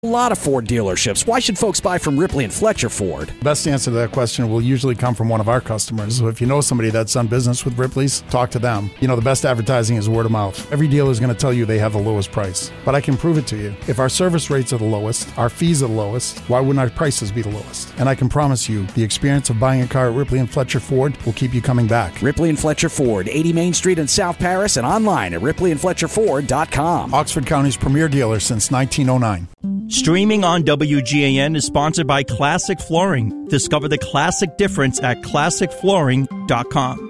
A lot of Ford dealerships. Why should folks buy from Ripley and Fletcher Ford? Best answer to that question will usually come from one of our customers. So if you know somebody that's done business with Ripley's, talk to them. You know, the best advertising is word of mouth. Every dealer is going to tell you they have the lowest price. But I can prove it to you. If our service rates are the lowest, our fees are the lowest, why wouldn't our prices be the lowest? And I can promise you, the experience of buying a car at Ripley and Fletcher Ford will keep you coming back. Ripley and Fletcher Ford, 80 Main Street in South Paris, and online at ripleyandfletcherford.com. Oxford County's premier dealer since 1909. Streaming on WGAN is sponsored by Classic Flooring. Discover the classic difference at classicflooring.com.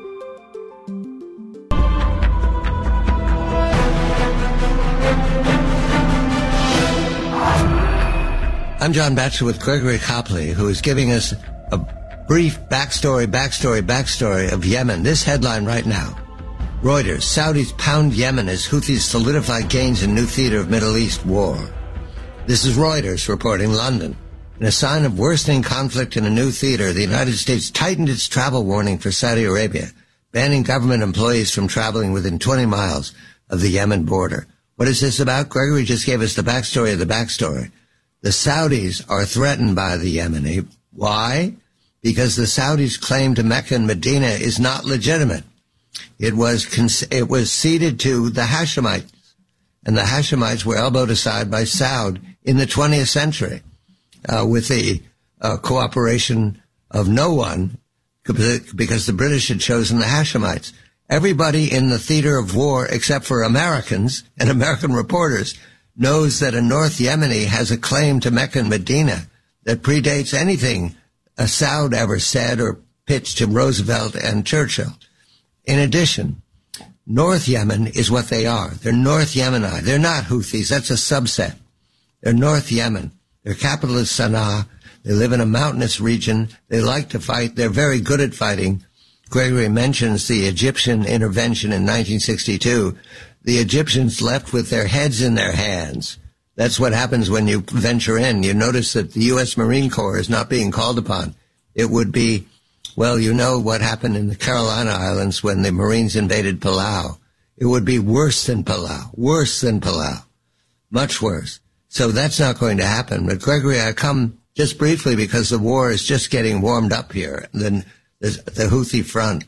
I'm John Batchelor with Gregory Copley, who is giving us a brief backstory of Yemen. This headline right now. Reuters, Saudis pound Yemen as Houthis solidify gains in new theater of Middle East war. This is Reuters reporting London. In a sign of worsening conflict in a new theater, the United States tightened its travel warning for Saudi Arabia, banning government employees from traveling within 20 miles of the Yemen border. What is this about? Gregory just gave us the backstory of the backstory. The Saudis are threatened by the Yemeni. Why? Because the Saudis' claim to Mecca and Medina is not legitimate. It was ceded to the Hashemites, and the Hashemites were elbowed aside by Saud in the 20th century with the cooperation of no one, because the British had chosen the Hashemites. Everybody in the theater of war, except for Americans and American reporters, knows that a North Yemeni has a claim to Mecca and Medina that predates anything a Saud ever said or pitched to Roosevelt and Churchill. In addition, North Yemen is what they are. They're North Yemeni. They're not Houthis. That's a subset. They're North Yemen. Their capital is Sana'a. They live in a mountainous region. They like to fight. They're very good at fighting. Gregory mentions the Egyptian intervention in 1962. The Egyptians left with their heads in their hands. That's what happens when you venture in. You notice that the U.S. Marine Corps is not being called upon. It would be, well, you know what happened in the Carolina Islands when the Marines invaded Palau. It would be worse than Palau, much worse. So that's not going to happen. But Gregory, I come just briefly because the war is just getting warmed up here. Then the Houthi front.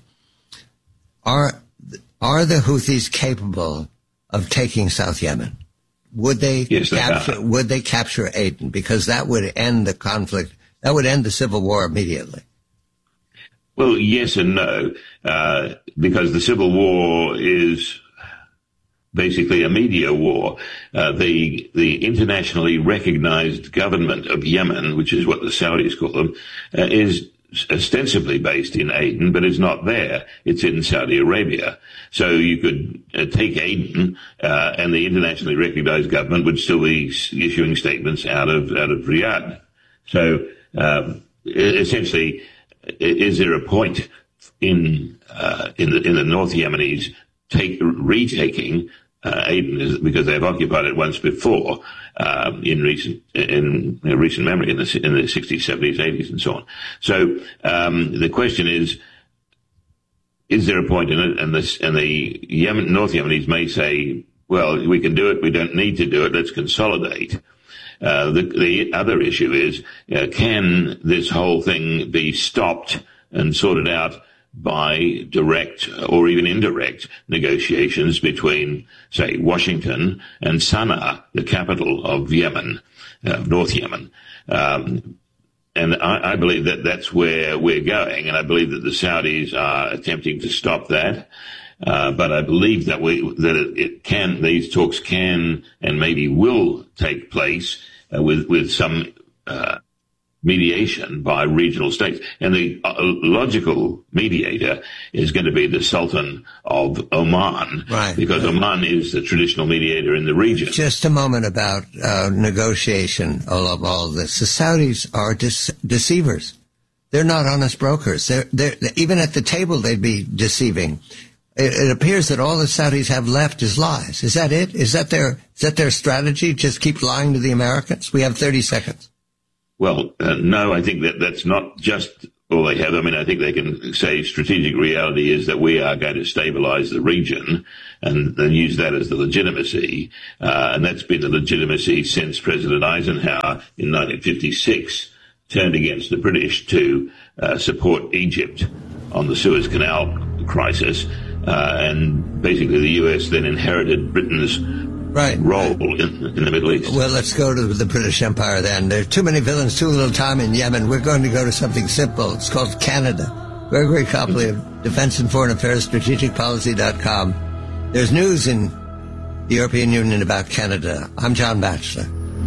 Are the Houthis capable of taking South Yemen? Would they capture Aden? Because that would end the conflict. That would end the civil war immediately. Well, yes and no, because the civil war is basically a media war. The internationally recognized government of Yemen, which is what the Saudis call them, is ostensibly based in Aden, but it's not there. It's in Saudi Arabia. So you could take Aden, and the internationally recognized government would still be issuing statements out of Riyadh. So essentially, is there a point in the North Yemenis retaking Aden, because they've occupied it once before in recent memory, in the 60s, 70s, 80s, and so on. So the question is there a point in it? And the North Yemenis may say, well, we can do it, we don't need to do it, let's consolidate. The other issue is, can this whole thing be stopped and sorted out by direct or even indirect negotiations between, say, Washington and Sana'a, the capital of Yemen, North Yemen. And I believe that that's where we're going, and I believe that the Saudis are attempting to stop that. But I believe that these talks can and maybe will take place with some mediation by regional states. And the logical mediator is going to be the Sultan of Oman, right, because Oman is the traditional mediator in the region. Just a moment about negotiation of all this. The Saudis are deceivers. They're not honest brokers. They're even at the table, they'd be deceiving. It appears that all the Saudis have left is lies. Is that it? Is that their strategy? Just keep lying to the Americans? We have 30 seconds. Well, no, I think that's not just all they have. I mean, I think they can say strategic reality is that we are going to stabilize the region and use that as the legitimacy. And that's been the legitimacy since President Eisenhower in 1956 turned against the British to support Egypt on the Suez Canal crisis. And basically the U.S. then inherited Britain's role in the Middle East. Well, let's go to the British Empire then. There are too many villains, too little time in Yemen. We're going to go to something simple. It's called Canada. Gregory Copley of Defense and Foreign Affairs, strategicpolicy.com. There's news in the European Union about Canada. I'm John Batchelor.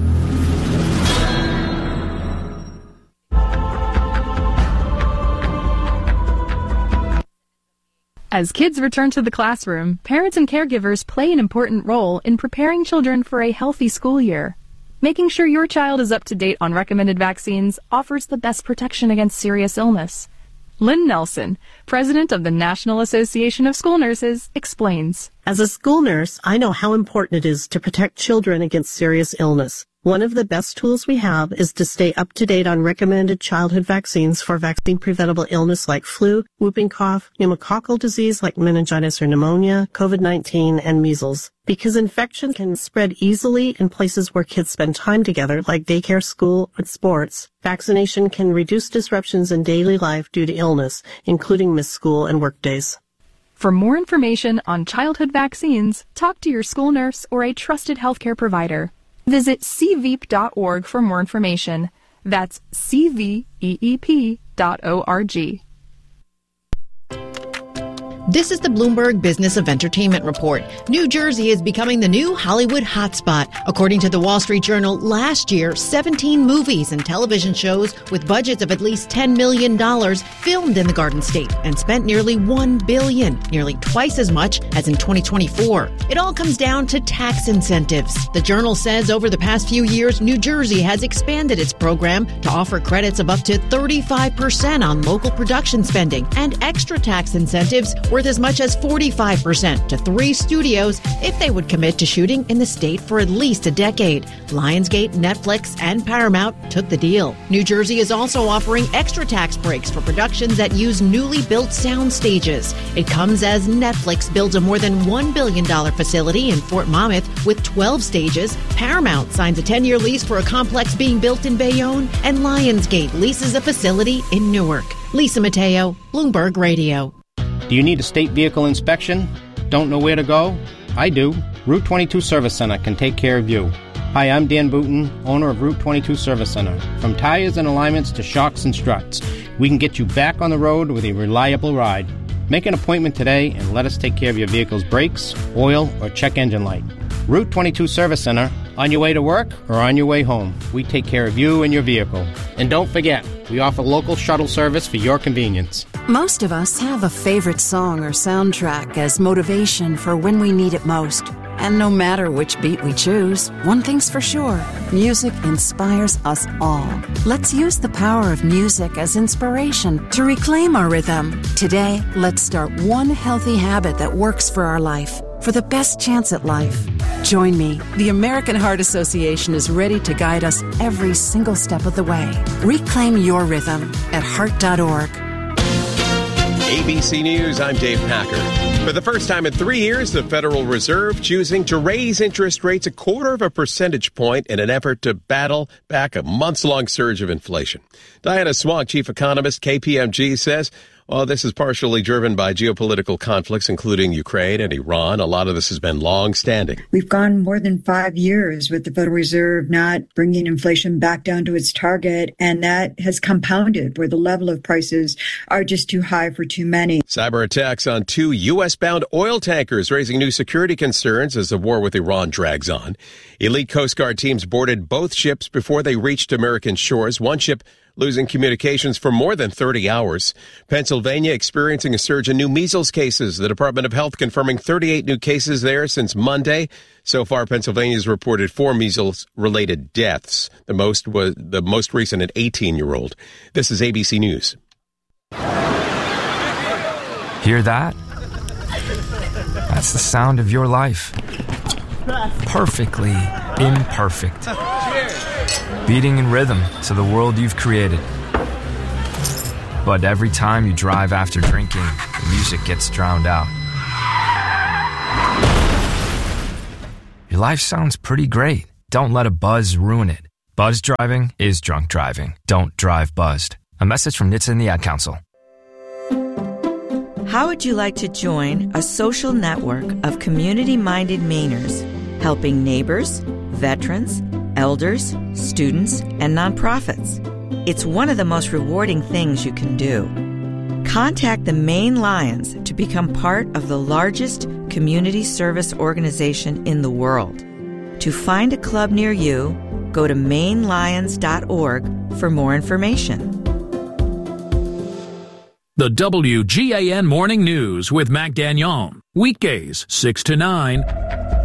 As kids return to the classroom, parents and caregivers play an important role in preparing children for a healthy school year. Making sure your child is up to date on recommended vaccines offers the best protection against serious illness. Lynn Nelson, president of the National Association of School Nurses, explains. As a school nurse, I know how important it is to protect children against serious illness. One of the best tools we have is to stay up to date on recommended childhood vaccines for vaccine-preventable illness like flu, whooping cough, pneumococcal disease like meningitis or pneumonia, COVID-19, and measles. Because infection can spread easily in places where kids spend time together, like daycare, school, and sports, vaccination can reduce disruptions in daily life due to illness, including missed school and work days. For more information on childhood vaccines, talk to your school nurse or a trusted healthcare provider. Visit cveep.org for more information. That's cveep.org. This is the Bloomberg Business of Entertainment Report. New Jersey is becoming the new Hollywood hotspot. According to the Wall Street Journal, last year, 17 movies and television shows with budgets of at least $10 million filmed in the Garden State and spent nearly $1 billion, nearly twice as much as in 2024. It all comes down to tax incentives. The Journal says over the past few years, New Jersey has expanded its program to offer credits of up to 35% on local production spending and extra tax incentives worth as much as 45% to 3 studios if they would commit to shooting in the state for at least a decade. Lionsgate, Netflix, and Paramount took the deal. New Jersey is also offering extra tax breaks for productions that use newly built sound stages. It comes as Netflix builds a more than $1 billion facility in Fort Monmouth with 12 stages, Paramount signs a 10-year lease for a complex being built in Bayonne, and Lionsgate leases a facility in Newark. Lisa Mateo, Bloomberg Radio. Do you need a state vehicle inspection? Don't know where to go? I do. Route 22 Service Center can take care of you. Hi, I'm Dan Booton, owner of Route 22 Service Center. From tires and alignments to shocks and struts, we can get you back on the road with a reliable ride. Make an appointment today and let us take care of your vehicle's brakes, oil, or check engine light. Route 22 Service Center, on your way to work or on your way home. We take care of you and your vehicle. And don't forget, we offer local shuttle service for your convenience. Most of us have a favorite song or soundtrack as motivation for when we need it most. And no matter which beat we choose, one thing's for sure, music inspires us all. Let's use the power of music as inspiration to reclaim our rhythm. Today, let's start one healthy habit that works for our life, for the best chance at life. Join me. The American Heart Association is ready to guide us every single step of the way. Reclaim your rhythm at heart.org. ABC News, I'm Dave Packer. For the first time in 3 years, the Federal Reserve choosing to raise interest rates 0.25 percentage point in an effort to battle back a months-long surge of inflation. Diana Swong, chief economist, KPMG, says, well, this is partially driven by geopolitical conflicts, including Ukraine and Iran. A lot of this has been long-standing. We've gone more than 5 years with the Federal Reserve not bringing inflation back down to its target, and that has compounded where the level of prices are just too high for too many. Cyber attacks on 2 U.S.-bound oil tankers raising new security concerns as the war with Iran drags on. Elite Coast Guard teams boarded both ships before they reached American shores. One ship losing communications for more than 30 hours. Pennsylvania experiencing a surge in new measles cases. The Department of Health confirming 38 new cases there since Monday. So far, Pennsylvania's reported 4 measles-related deaths. The most recent an 18-year-old. This is ABC News. Hear that? That's the sound of your life. Perfectly imperfect. Beating in rhythm to the world you've created. But every time you drive after drinking, the music gets drowned out. Your life sounds pretty great. Don't let a buzz ruin it. Buzz driving is drunk driving. Don't drive buzzed. A message from NHTSA and the Ad Council. How would you like to join a social network of community-minded Mainers, helping neighbors, veterans, elders, students, and nonprofits? It's one of the most rewarding things you can do. Contact the Maine Lions to become part of the largest community service organization in the world. To find a club near you, go to mainlions.org for more information. The WGAN Morning News with Mac Gagnon. Weekdays, 6 to 9.